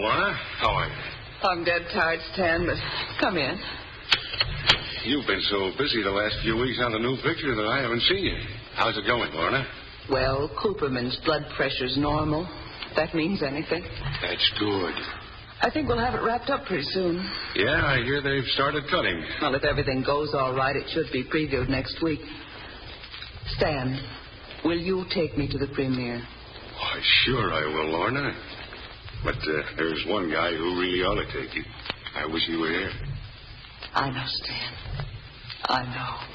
Lorna. How are you? I'm dead tired, Stan, but come in. You've been so busy the last few weeks on the new picture that I haven't seen you. How's it going, Lorna? Well, Cooperman's blood pressure's normal. If that means anything. That's good. I think we'll have it wrapped up pretty soon. Yeah, I hear they've started cutting. Well, if everything goes all right, it should be previewed next week. Stan, will you take me to the premiere? Why, sure I will, Lorna. But there's one guy who really ought to take you. I wish he were here. I know, Stan. I know.